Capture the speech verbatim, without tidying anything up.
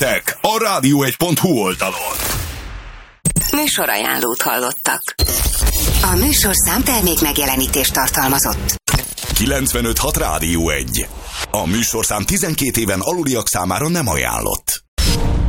Nektek a rádió egy pont hu oldalon. Műsorajánlót hallottak. A műsorszám termék megjelenítést tartalmazott. kilencvenöt hat Rádió egy. A műsorszám tizenkét éven aluliak számára nem ajánlott.